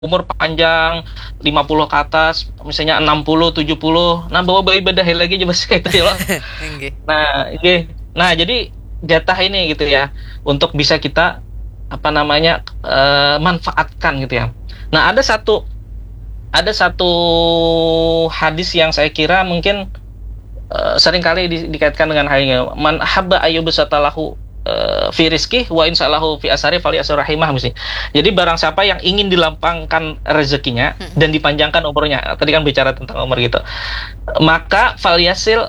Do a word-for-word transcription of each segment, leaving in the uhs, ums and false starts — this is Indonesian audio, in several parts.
umur panjang lima puluh ke atas, misalnya enam puluh, tujuh puluh. Nah, bawa bayi bedah lagi aja bahasa itu ya. Nggih. Nah, nggih. Nah, jadi jatah ini gitu ya untuk bisa kita apa namanya eh, manfaatkan gitu ya. Nah, ada satu ada satu hadis yang saya kira mungkin eh, seringkali di, dikaitkan dengan hal ini. Man habba ayyubsatalahu uh, fi rizki wa insalahu fi asari fali asur rahimah mesti. Jadi barang siapa yang ingin dilapangkan rezekinya Hmm. dan dipanjangkan umurnya, tadi kan bicara tentang umur gitu, maka faliasil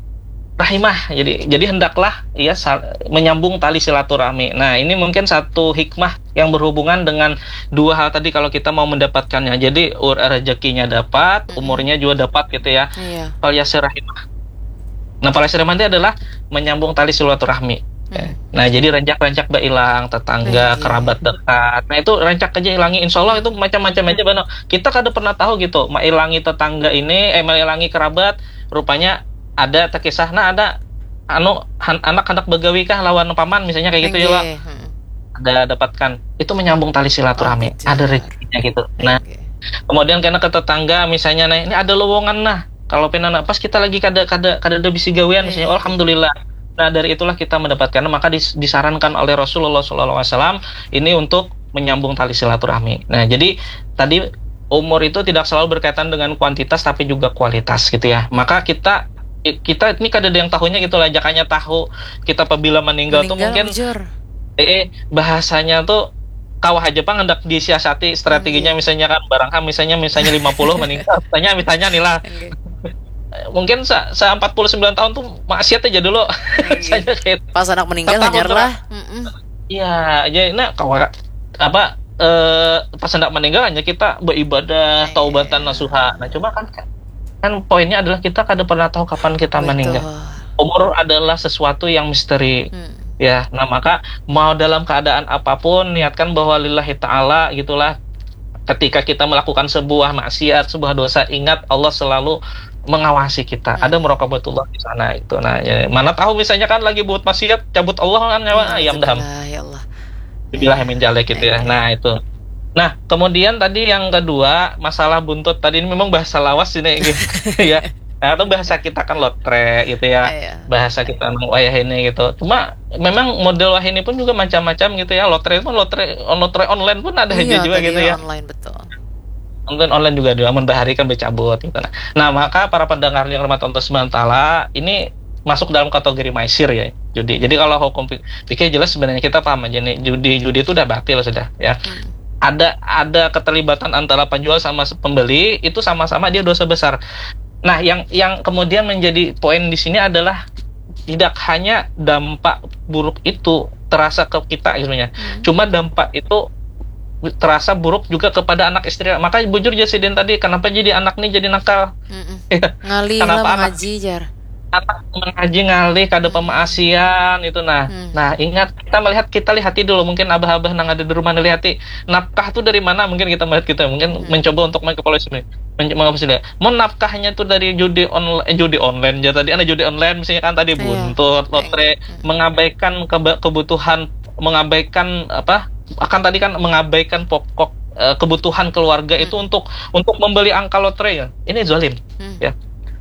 rahimah. Jadi jadi hendaklah ya sal- menyambung tali silaturahmi. Nah, ini mungkin satu hikmah yang berhubungan dengan dua hal tadi kalau kita mau mendapatkannya. Jadi ur rezekinya dapat, Mm-mm. umurnya juga dapat gitu ya. Iya. Faliasil rahimah. Nah, faliasil rahimah itu adalah menyambung tali silaturahmi. Hmm. Nah, jadi rancak-rancak hilang, tetangga, Iya. kerabat dekat. Nah, itu rancak aja hilangi. Insya Allah itu macam-macam aja, Bano. Kita kada pernah tahu gitu, mailangi tetangga ini, eh mailangi kerabat, rupanya ada terkisah, nah ada anu han- anak-anak begawi kah lawan paman misalnya kayak gitu ya, Pak. Nggih. Hmm. Ada dapatkan. Itu menyambung tali silaturahmi. Oh, gitu. Ada rezekinya gitu. Nah, Nggih. kemudian karena ke tetangga misalnya, nah ini ada lowongan nah. Kalau penana pas kita lagi kada kada kada ada bisi gawean misalnya, Iya. alhamdulillah. Nah, dari itulah kita mendapatkan, maka dis- disarankan oleh Rasulullah shallallahu alaihi wasallam ini untuk menyambung tali silaturahmi. Nah, jadi tadi umur itu tidak selalu berkaitan dengan kuantitas tapi juga kualitas gitu ya. Maka kita kita ini kada ada yang tahunya gitu lah, jakanya tahu kita apabila meninggal, tuh Meninggal mungkin bujur. eh bahasanya tuh kawah Jepang hendak disiasati strateginya, misalnya kan barangkali misalnya misalnya lima puluh meninggal, misalnya misalnya nih lah, Nggih. mungkin se, se empat puluh sembilan tahun tuh maksiat aja dulu. Saya kayak Pas anak meninggal Tahun hanyar lah. berapa? Mm-mm. iya aja, nah kawah apa eh pas hendak meninggal hanya kita beribadah, taubatan nasuha. Nah, coba kan kan poinnya adalah kita kada pernah tahu kapan kita Betul. meninggal. Umur adalah sesuatu yang misteri. Hmm. Ya, nah maka mau dalam keadaan apapun niatkan bahwa lillahi ta'ala gitulah. Ketika kita melakukan sebuah maksiat, sebuah dosa, ingat Allah selalu mengawasi kita. Hmm. Ada muraqabatullah di sana itu. Nah, ya, mana tahu misalnya kan lagi buat maksiat, cabut Allah kan nyawa ayam daham. Alhamdulillah, ya Allah. Dibilah min jalek gitu ya. Nah, itu. Nah, kemudian tadi yang kedua, masalah buntut tadi ini memang bahasa lawas ini gitu ya. Nah, itu bahasa kita kan lotre gitu ya. Iya. Bahasa kita nang wayah ini gitu. Cuma memang model wayah ini pun juga macam-macam gitu ya. Lotre itu lotre lotre online pun ada aja Iya, juga tadi gitu ya. online betul. Online online juga dia membahari kan bercabut gitu. Nah, nah, maka para pendengar yang rahmat Allah Subhanahu wa taala, ini masuk dalam kategori maisir ya, judi. Jadi kalau hukum fik- fikih jelas sebenarnya kita paham aja nih, judi judi itu udah batil sudah ya. Hmm. Ada ada keterlibatan antara penjual sama pembeli, itu sama-sama dia dosa besar. Nah, yang yang kemudian menjadi poin di sini adalah tidak hanya dampak buruk itu terasa ke kita sebenarnya. Hmm. Cuma dampak itu terasa buruk juga kepada anak istri. Maka bujur Jasidin tadi, kenapa jadi anak nih jadi nakal? Mm-mm. Ya, Ngalih Kenapa lah anak- mengaji jar. anak mengaji ngalih kada pemaasian itu nah. Hmm. Nah, ingat kita melihat kita lihati dulu, mungkin abah-abah nang ada di rumah lihati nafkah tuh dari mana, mungkin kita melihat kita mungkin Hmm. mencoba untuk mengkepolisi ini. Mengkepolisi. Mau nafkahnya tuh dari judi online, eh, judi online ya tadi ada judi online misalnya kan tadi Iya. buntut, lotre, Hmm. mengabaikan keba- kebutuhan, mengabaikan apa? Akan tadi kan mengabaikan pokok eh, kebutuhan keluarga itu Hmm. untuk untuk membeli angka lotre ya. Ini zalim. Hmm. Ya.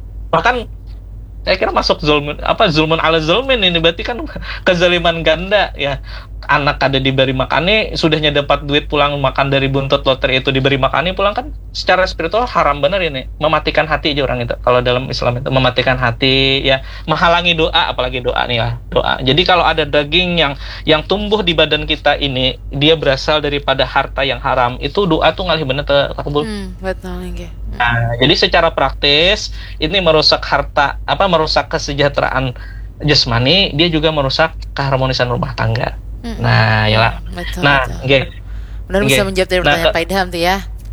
Bahkan saya kira masuk zulmun apa zulmun ala zulmin, ini berarti kan kezaliman ganda ya. Anak ada diberi makani, sudahnya dapat duit pulang makan dari buntut lotre itu diberi makani pulang, kan secara spiritual haram benar ini, mematikan hati aja orang itu. Kalau dalam Islam itu mematikan hati ya, menghalangi doa, apalagi doa nih ya, doa. Jadi kalau ada daging yang yang tumbuh di badan kita ini, dia berasal daripada harta yang haram, itu doa tuh ngalih bener terkabul. Hmm, betul nggih. Hmm. Nah, jadi secara praktis ini merusak harta, apa merusak kesejahteraan jasmani, dia juga merusak keharmonisan rumah tangga. Hmm. Nah, ya lah. Betul. Nah, betul. nggih. Benar bisa nggih. menjawab dari Nah, pertanyaan ke- Pak Idham tuh ya.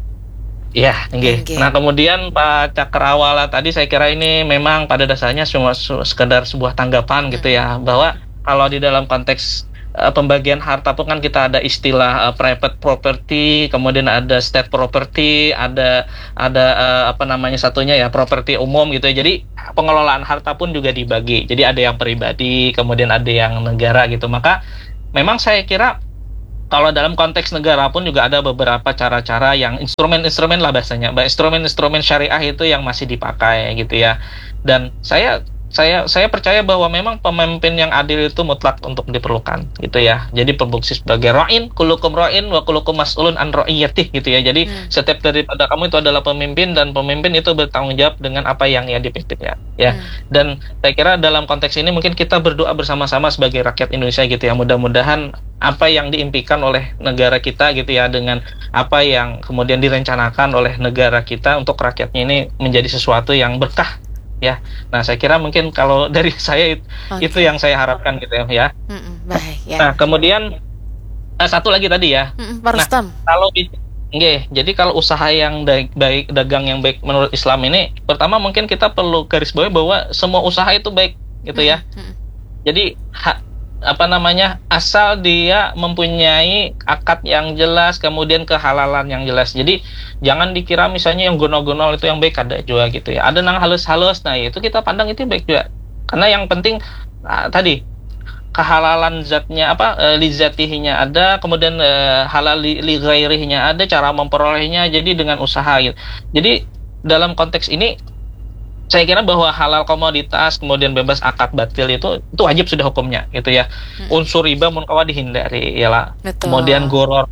Iya, nggih. Nggih. Nah, kemudian Pak Cakrawala tadi saya kira ini memang pada dasarnya cuma su- sekedar sebuah tanggapan gitu ya, bahwa kalau di dalam konteks eh, pembagian harta pun kan kita ada istilah eh, private property, kemudian ada state property, ada ada eh, apa namanya satunya ya properti umum gitu ya. Jadi pengelolaan harta pun juga dibagi. Jadi ada yang pribadi, kemudian ada yang negara gitu. Maka memang saya kira kalau dalam konteks negara pun juga ada beberapa cara-cara yang instrumen-instrumen lah bahasanya, instrumen-instrumen syariah itu yang masih dipakai gitu ya. Dan saya saya saya percaya bahwa memang pemimpin yang adil itu mutlak untuk diperlukan gitu ya. Jadi berfungsi sebagai ra'in, kullukum ra'in wa kullukum mas'ulun an ra'iyatih gitu ya. Jadi hmm. setiap daripada kamu itu adalah pemimpin, dan pemimpin itu bertanggung jawab dengan apa yang ia dipimpin ya. Ya. Hmm. Dan saya kira dalam konteks ini mungkin kita berdoa bersama-sama sebagai rakyat Indonesia gitu ya. Mudah-mudahan apa yang diimpikan oleh negara kita gitu ya, dengan apa yang kemudian direncanakan oleh negara kita untuk rakyatnya ini menjadi sesuatu yang berkah ya. Nah, saya kira mungkin kalau dari saya okay. itu yang saya harapkan gitu ya. Mm-mm, baik, ya. Nah, kemudian eh, satu lagi tadi ya. Mm-mm, Pak Rustam. Nah, kalau Nggih, jadi kalau usaha yang baik, baik, dagang yang baik menurut Islam ini, pertama mungkin kita perlu garis bawahi bahwa semua usaha itu baik gitu ya. Mm-hmm. Jadi ha, apa namanya, asal dia mempunyai akad yang jelas, kemudian kehalalan yang jelas. Jadi jangan dikira misalnya yang gonol-gonol itu yang baik, ada juga gitu ya. Ada yang halus-halus, nah itu kita pandang itu baik juga. Karena yang penting nah, tadi kehalalan zatnya apa e, li zatihinya ada, kemudian e, halal li, li ghairihinya ada, cara memperolehnya jadi dengan usaha gitu. Jadi dalam konteks ini saya kira bahwa halal komoditas kemudian bebas akad batil itu itu wajib sudah hukumnya gitu ya. Hmm. Unsur riba munkawa dihindari ya lah. Kemudian goror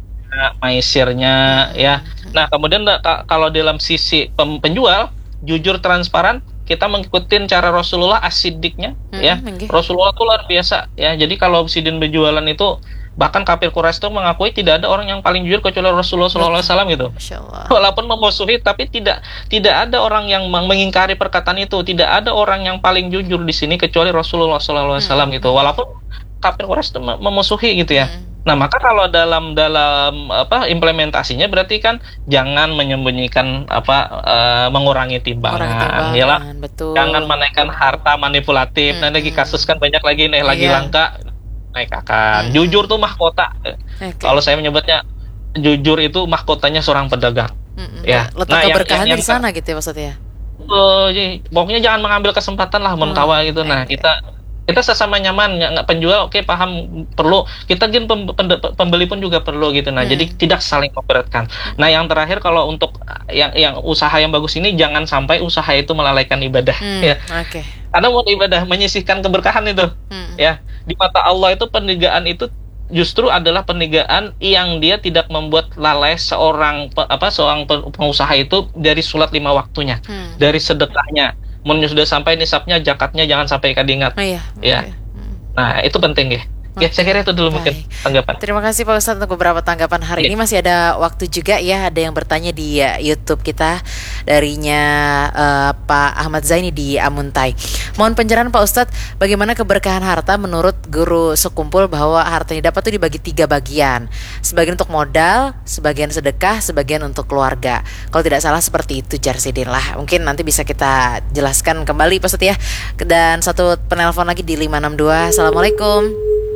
maisirnya hmm. ya. Nah, kemudian kalau dalam sisi penjual jujur transparan, kita mengikuti cara Rasulullah as-siddiqnya hmm, ya. Okay. Rasulullah itu luar biasa ya. Jadi kalau sidin berjualan itu, bahkan kafir Quraisy itu mengakui tidak ada orang yang paling jujur kecuali Rasulullah shallallahu alaihi wasallam gitu. Walaupun memusuhi, tapi tidak tidak ada orang yang mengingkari perkataan itu. Tidak ada orang yang paling jujur di sini kecuali Rasulullah shallallahu alaihi wasallam gitu. Walaupun kafir Quraisy itu memusuhi gitu ya. Hmm. Nah, maka kalau dalam dalam apa implementasinya berarti kan jangan menyembunyikan apa uh, mengurangi timbangan, ya lah. Jangan menaikkan harta manipulatif. Hmm. Nanti kasus kan banyak lagi nih, lagi yeah. langka. Naik akan. Hmm. Jujur tuh mahkota. Okay. Kalau saya menyebutnya jujur itu mahkotanya seorang pedagang. Hmm. Ya. Letak nah, keberkahannya di sana gitu ya maksudnya. Oh, jadi pokoknya jangan mengambil kesempatan lah menkawa hmm. gitu. Nah, okay. kita kita sesama nyaman, nggak penjual oke okay, paham perlu, kita gin pem, pem, pembeli pun juga perlu gitu. Nah, hmm. jadi tidak saling memberatkan. Nah, yang terakhir kalau untuk yang yang usaha yang bagus ini jangan sampai usaha itu melalaikan ibadah hmm. ya. Oke. Okay. Karena mau ibadah menyisihkan keberkahan itu. Hmm. Ya, di mata Allah itu penigaan itu justru adalah penigaan yang dia tidak membuat lalai seorang apa seorang pengusaha itu dari sholat lima waktunya, hmm. dari sedekahnya. Mun sudah sampai nisabnya, zakatnya jangan sampai kadingat. Oh, iya. Ya. Okay. Hmm. Nah, itu penting ya. Ya, saya kira itu dulu mungkin tanggapan. Terima kasih Pak Ustadz untuk beberapa tanggapan hari ya. Ini masih ada waktu juga ya. Ada yang bertanya di uh, YouTube kita darinya uh, Pak Ahmad Zaini di Amuntai. Mohon pencerahan Pak Ustadz, bagaimana keberkahan harta menurut guru sekumpul bahwa harta yang dapat itu dibagi tiga bagian. Sebagian untuk modal, sebagian sedekah, sebagian untuk keluarga. Kalau tidak salah seperti itu Jarsidin lah. Mungkin nanti bisa kita jelaskan kembali Pak Ustadz ya. Dan satu penelpon lagi di lima enam dua. Assalamualaikum.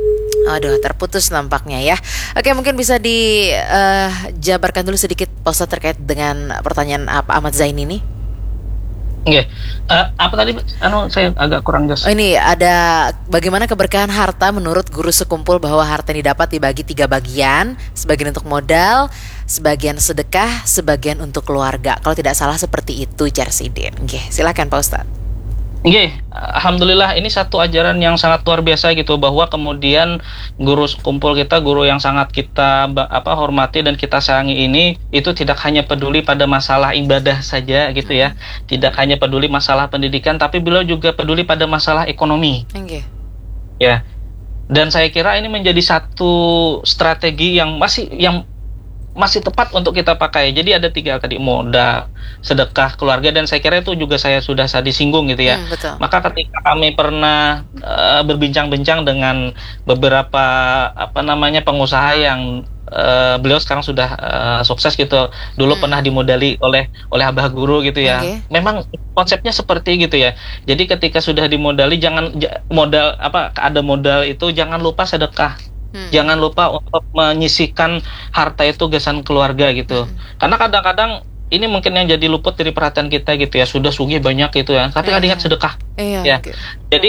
Aduh, terputus nampaknya ya. Oke, mungkin bisa dijabarkan uh, dulu sedikit Pak Ustadz terkait dengan pertanyaan Pak Ahmad Zain ini. Oke, uh, apa tadi? Anu, saya agak kurang jelas. Oh, ini ada bagaimana keberkahan harta menurut guru sekumpul bahwa harta yang didapat dibagi tiga bagian, sebagian untuk modal, sebagian sedekah, sebagian untuk keluarga. Kalau tidak salah seperti itu Jarsidin. Oke, silakan Pak Ustadz. Oke, alhamdulillah ini satu ajaran yang sangat luar biasa gitu, bahwa kemudian guru kumpul kita, guru yang sangat kita apa hormati dan kita sayangi ini itu tidak hanya peduli pada masalah ibadah saja gitu ya, tidak hanya peduli masalah pendidikan, tapi beliau juga peduli pada masalah ekonomi. Oke. Ya, dan saya kira ini menjadi satu strategi yang masih yang masih tepat untuk kita pakai. Jadi ada tiga tadi, modal, sedekah, keluarga, dan saya kira itu juga saya sudah saya disinggung gitu ya. Hmm, betul. Maka ketika kami pernah uh, berbincang-bincang dengan beberapa apa namanya pengusaha yang uh, beliau sekarang sudah uh, sukses gitu, dulu hmm. pernah dimodali oleh oleh abah guru gitu ya. Okay. Memang konsepnya seperti gitu ya. Jadi ketika sudah dimodali, jangan j- modal apa ada modal itu jangan lupa sedekah. Hmm. Jangan lupa untuk menyisihkan harta itu gesan keluarga gitu. Hmm. Karena kadang-kadang ini mungkin yang jadi luput dari perhatian kita gitu ya. Sudah sugih banyak gitu ya, tapi kadang ingat sedekah. Iya, ya. Okay. Jadi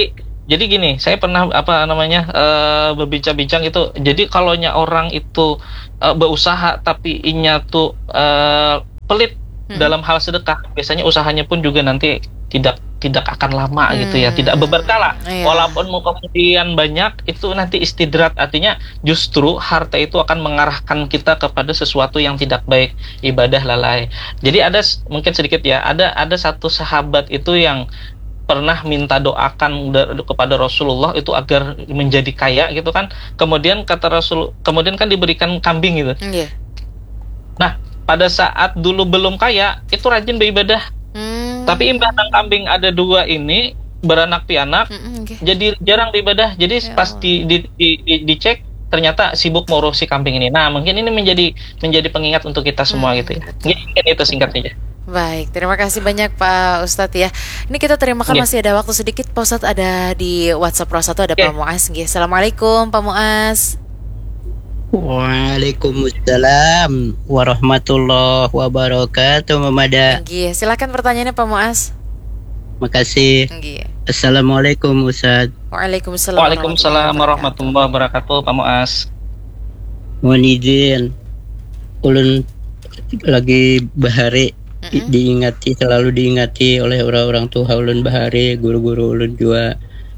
Jadi gini, saya pernah apa namanya eh, berbincang-bincang itu. Jadi kalau nya orang itu eh, berusaha tapi inya tuh eh, pelit Mm-mm. dalam hal sedekah, biasanya usahanya pun juga nanti tidak tidak akan lama gitu ya, tidak Hmm, berberkah lah. iya. Walaupun mau kemudian banyak, itu nanti istidrat, artinya justru harta itu akan mengarahkan kita kepada sesuatu yang tidak baik, ibadah lalai. Jadi ada s- mungkin sedikit ya, ada ada satu sahabat itu yang pernah minta doakan da- kepada Rasulullah itu agar menjadi kaya gitu kan. Kemudian kata Rasul, kemudian kan diberikan kambing gitu. Iya. Nah, pada saat dulu belum kaya, itu rajin beribadah. Hmm. Tapi imbas sang kambing ada dua ini beranak pianak, Mm-mm, oke. jadi jarang beribadah. Jadi Ya pas Allah. di, di, di- di- dicek ternyata sibuk ngurus si kambing ini. Nah, mungkin ini menjadi menjadi pengingat untuk kita semua Hmm, gitu ya. betul. Mungkin itu singkatnya. Baik, terima kasih banyak Pak Ustadz ya. Ini kita terimakan Iya. masih ada waktu sedikit. Pak Ustadz ada di WhatsApp Pro satu ada Oke. Pak Muaz. Nggih. Assalamualaikum Pak Muaz. Waalaikumsalam warahmatullahi wabarakatuh, Mamada. Nggih, silakan pertanyaannya Pak Muaz. Makasih. Nggih. Assalamualaikum Ustaz. Waalaikumsalam. Waalaikumsalam warahmatullahi wabarakatuh, Pak Muaz. Mohon izin. Ulun lagi bahari di- Mm-mm. diingati selalu diingati oleh orang-orang tua ulun bahari, guru-guru ulun juga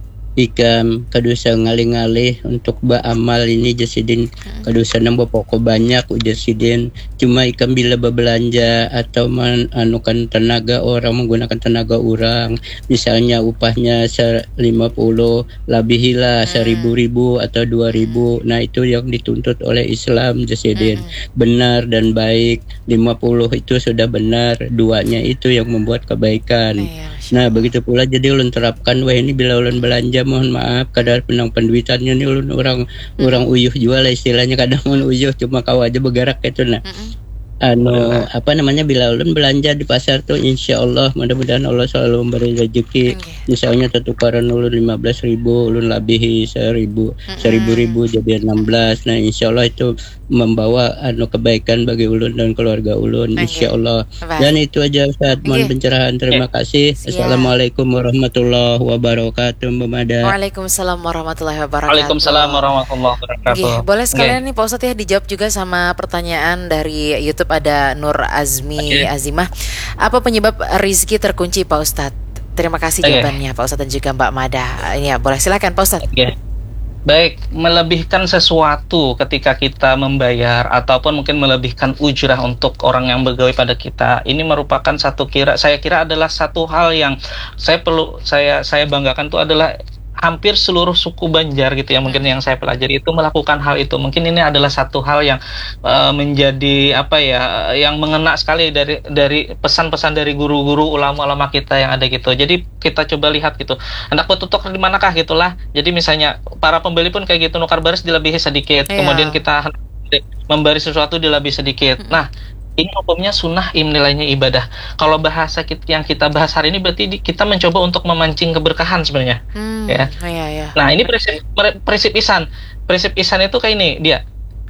ikam kadusa ngalih-ngalih untuk beramal ini jasidin kadusa nambah pokok banyak jasidin cuma ikam bila berbelanja atau man, anukan tenaga orang menggunakan tenaga orang misalnya upahnya se lima puluh labihilah seribu ribu atau dua ribu nah itu yang dituntut oleh Islam jasidin benar dan baik lima puluh itu sudah benar duanya itu yang membuat kebaikan. Iya, Masya Nah Allah. begitu pula jadi ulun terapkan wah ini bila ulun belanja mohon maaf kadar penang penduitannya ini ulun orang orang uyuh jual lah istilahnya kadang ulun uyuh cuma kau aja bergerak itu nah Mm-mm. anu apa namanya bila ulun belanja di pasar tuh insya Allah mudah-mudahan Allah selalu memberi rezeki Oke. misalnya tukaran ulun lima belas ribu ulun labihi seribu seribu ribu jadi enam belas nah insya Allah itu membawa anu kebaikan bagi ulun dan keluarga ulun Oke. insya Allah Baik. dan itu aja Ustaz mohon Oke. pencerahan terima kasih Siap. Assalamualaikum warahmatullahi wabarakatuh Mamada. Waalaikumsalam warahmatullahi wabarakatuh. Waalaikumsalam warahmatullahi wabarakatuh. Nggih, boleh sekalian Nggih. nih Pak Ustadz ya dijawab juga sama pertanyaan dari YouTube ada Nur Azmi Oke. Azimah. Apa penyebab rizki terkunci Pak Ustadz? Terima kasih Oke. jawabannya Pak Ustadz dan juga Mbak Mada. Ini ya boleh silakan Pak Ustadz. Oke. Baik, melebihkan sesuatu ketika kita membayar ataupun mungkin melebihkan ujrah untuk orang yang bergawe pada kita, ini merupakan satu kira saya kira adalah satu hal yang saya perlu saya saya banggakan itu adalah hampir seluruh suku Banjar gitu ya mungkin yang saya pelajari itu melakukan hal itu. Mungkin ini adalah satu hal yang uh, menjadi apa ya yang mengena sekali dari dari pesan-pesan dari guru-guru ulama-ulama kita yang ada gitu. Jadi kita coba lihat gitu. Hendak bertutur di manakah gitulah. Jadi misalnya para pembeli pun kayak gitu nukar baris dilebihi sedikit. Iya. Kemudian kita hendak memberi sesuatu dilebih sedikit. Nah, ini hukumnya sunnah, im nilainya ibadah. Kalau bahasa kita, yang kita bahas hari ini berarti di- kita mencoba untuk memancing keberkahan sebenarnya. Hmm, Ya. iya ya. Nah, ini prinsip prinsip ihsan. Prinsip ihsan itu kayak ini, dia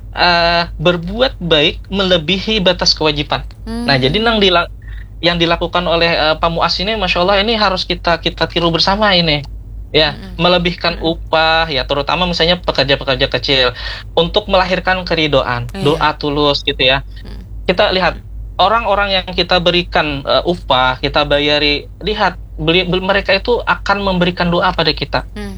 eh, berbuat baik melebihi batas kewajiban. Hmm. Nah, jadi nang dila- yang dilakukan oleh eh, Pak Muas ini, masya Allah ini harus kita kita tiru bersama ini. Ya, Mm-mm. melebihkan upah ya, terutama misalnya pekerja-pekerja kecil untuk melahirkan keridoan, Iya. doa tulus gitu ya. Mm. Kita lihat orang-orang yang kita berikan eh, upah, kita bayari, lihat beli, beli- mereka itu akan memberikan doa pada kita. Hmm.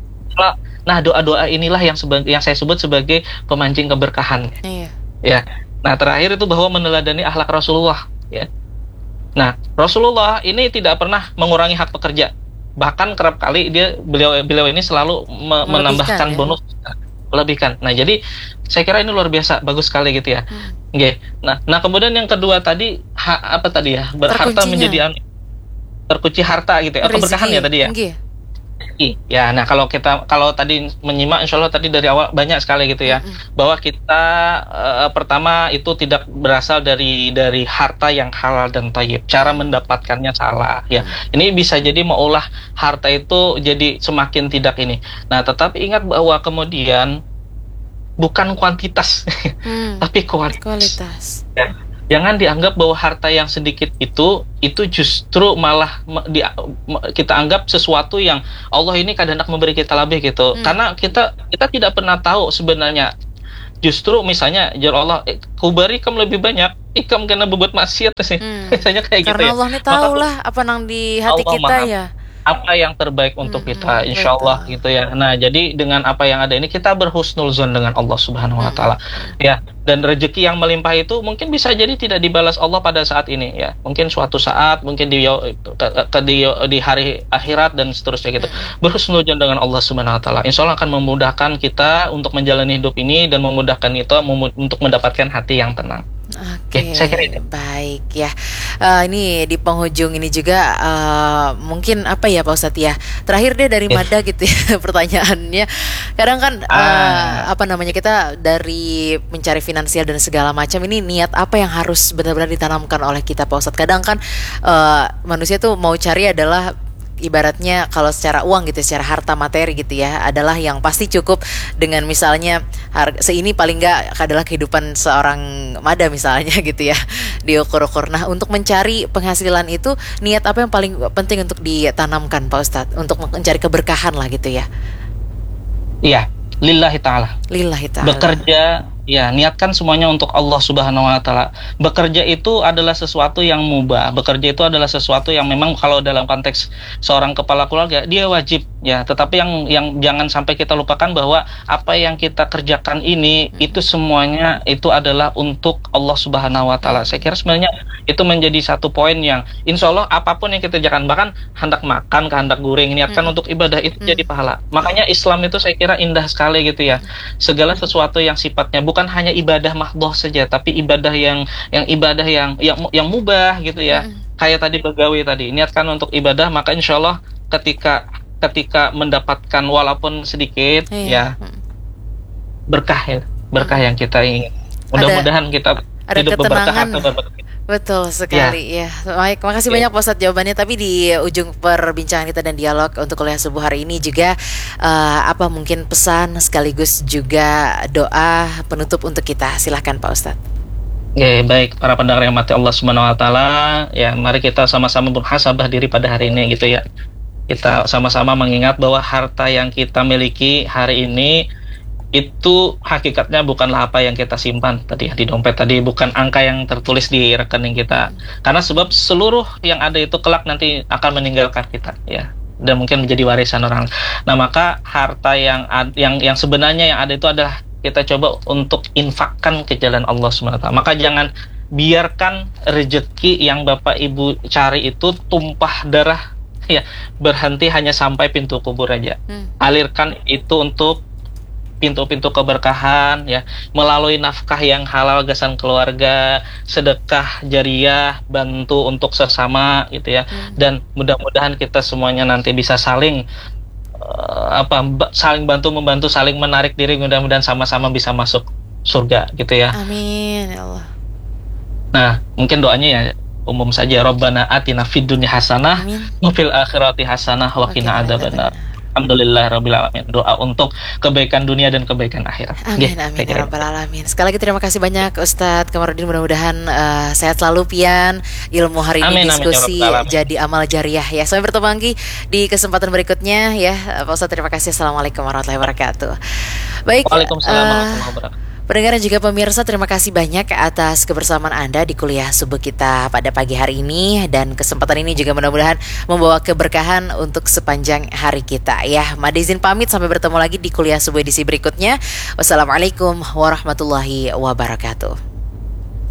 Nah, doa-doa inilah yang sebagai yang saya sebut sebagai pemancing keberkahan. Iya. Ya. Nah, terakhir itu bahwa meneladani akhlak Rasulullah, ya. Nah, Rasulullah ini tidak pernah mengurangi hak pekerja. Bahkan kerap kali dia beliau beliau ini selalu me- Melebihkan, menambahkan ya. bonus, melebihkan. Nah, jadi saya kira ini luar biasa, bagus sekali gitu ya. Hmm. Oke. Nah, nah kemudian yang kedua tadi ha, apa tadi ya? Berharta Terkuncinya. menjadi an- terkunci harta gitu ya. Atau keberkahan ya tadi ya. Nggih. Ya, nah kalau kita kalau tadi menyimak insya Allah tadi dari awal banyak sekali gitu ya Mm-mm. bahwa kita eh, pertama itu tidak berasal dari dari harta yang halal dan thayyib, cara mendapatkannya salah ya. Ini bisa jadi mengolah harta itu jadi semakin tidak ini. Nah, tetapi ingat bahwa kemudian bukan kuantitas Hmm. tapi kualitas. Kualitas. Jangan dianggap bahwa harta yang sedikit itu itu justru malah me- di, me- kita anggap sesuatu yang Allah ini kadang hendak memberi kita lebih gitu. Hmm. Karena kita kita tidak pernah tahu sebenarnya. Justru misalnya jar Allah, eh, kubari kam lebih banyak, ikam kena berbuat maksiat sih. Hmm. Misalnya kayak gitu Karena ya. Allah nih Maka tahu tuh lah apa nang di hati Allah kita maha ya. apa yang terbaik untuk Hmm, kita, hmm, insya Allah betul. gitu ya. Nah, jadi dengan apa yang ada ini kita berhusnuzon dengan Allah Subhanahu Wa Hmm. Taala, ya. Dan rezeki yang melimpah itu mungkin bisa jadi tidak dibalas Allah pada saat ini, ya. Mungkin suatu saat, mungkin di ke, ke- di, di hari akhirat dan seterusnya gitu. Hmm. Berhusnuzon dengan Allah Subhanahu Wa Taala, insya Allah akan memudahkan kita untuk menjalani hidup ini dan memudahkan kita memu- untuk mendapatkan hati yang tenang. Oke, Oke, saya kira itu. baik ya. Eh, ini di penghujung ini juga eh, mungkin apa ya Pak Ustadz ya. Terakhir deh dari Ya. Mada gitu ya pertanyaannya. Kadang kan eh, Ah. apa namanya kita dari mencari finansial dan segala macam ini niat apa yang harus benar-benar ditanamkan oleh kita Pak Ustadz. Kadang kan eh, manusia tuh mau cari adalah ibaratnya kalau secara uang gitu, secara harta materi gitu ya, adalah yang pasti cukup dengan misalnya harga seini paling enggak adalah kehidupan seorang Mada misalnya gitu ya, diukur-ukur. Nah, untuk mencari penghasilan itu niat apa yang paling penting untuk ditanamkan Pak Ustadz untuk mencari keberkahan lah gitu ya. Iya, lillahi ta'ala. Lillahi ta'ala. Bekerja, ya, niatkan semuanya untuk Allah Subhanahu Wa Taala. Bekerja itu adalah sesuatu yang mubah. Bekerja itu adalah sesuatu yang memang kalau dalam konteks seorang kepala keluarga dia wajib, ya. Tetapi yang yang jangan sampai kita lupakan bahwa apa yang kita kerjakan ini Hmm. itu semuanya itu adalah untuk Allah Subhanahu Wa Taala. Saya kira sebenarnya itu menjadi satu poin yang insya Allah apapun yang kita kerjakan, bahkan hendak makan, kehendak goreng, niatkan Hmm. untuk ibadah itu Hmm. jadi pahala. Makanya Islam itu saya kira indah sekali gitu ya. Segala sesuatu yang sifatnya bukan hanya ibadah mahdhah saja, tapi ibadah yang yang ibadah yang yang yang mubah gitu ya. Hmm. Kayak tadi begawi tadi, niatkan untuk ibadah, maka insya Allah ketika ketika mendapatkan walaupun sedikit Iya. ya Hmm. berkah ya, berkah Hmm. yang kita ingin. Mudah-mudahan kita ada hidup berberkah ketenangan. atau berberkah. Betul sekali ya. Baik, makasih Ya. banyak Pak Ustadz jawabannya. Tapi di ujung perbincangan kita dan dialog untuk kuliah subuh hari ini juga eh, apa mungkin pesan sekaligus juga doa penutup untuk kita. Silahkan Pak Ustadz. Ya, baik para pendengar yang mati Allah Subhanahu Wa Taala, ya mari kita sama-sama bermuhasabah diri pada hari ini gitu ya. Kita sama-sama mengingat bahwa harta yang kita miliki hari ini itu hakikatnya bukanlah apa yang kita simpan tadi di dompet tadi, bukan angka yang tertulis di rekening kita. Karena sebab seluruh yang ada itu kelak nanti akan meninggalkan kita ya, dan mungkin menjadi warisan orang. Nah, maka harta yang ad, yang yang sebenarnya yang ada itu adalah kita coba untuk infakkan ke jalan Allah Subhanahu Wa Taala. Maka jangan biarkan rezeki yang Bapak Ibu cari itu tumpah darah ya, berhenti hanya sampai pintu kubur aja. Hmm. Alirkan itu untuk pintu-pintu keberkahan ya, melalui nafkah yang halal, gasan keluarga, sedekah jariah, bantu untuk sesama gitu ya. Hmm. Dan mudah-mudahan kita semuanya nanti bisa saling eh, apa ba- saling bantu membantu, saling menarik diri, mudah-mudahan sama-sama bisa masuk surga gitu ya. Amin ya Allah. Nah, mungkin doanya ya umum saja, Rabbana atina fid dunya hasanah Amin. wa fil akhirati hasanah wa qina adzabannar. Alhamdulillah rabbil alamin. Doa untuk kebaikan dunia dan kebaikan akhirat. Amin, Ya, amin, saya ya kira. rabbal alamin. Sekali lagi terima kasih banyak Ustadz Kamarudin. Mudah-mudahan eh, sehat selalu Pian. Ilmu hari ini Amin, amin, ya diskusi rabbal alamin. jadi amal jariah ya. Sampai bertemu lagi di kesempatan berikutnya ya. Pak Ustadz terima kasih. Assalamualaikum warahmatullahi wabarakatuh. Baik. Waalaikumsalam eh, warahmatullahi wabarakatuh. Pendengar dan juga pemirsa, terima kasih banyak atas kebersamaan Anda di kuliah subuh kita pada pagi hari ini. Dan kesempatan ini juga mudah-mudahan membawa keberkahan untuk sepanjang hari kita ya. Mada izin pamit, sampai bertemu lagi di kuliah subuh edisi berikutnya. Wassalamualaikum warahmatullahi wabarakatuh.